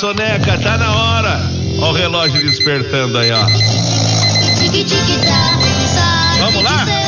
soneca, tá na hora. Ó o relógio despertando aí, ó. Vamos lá?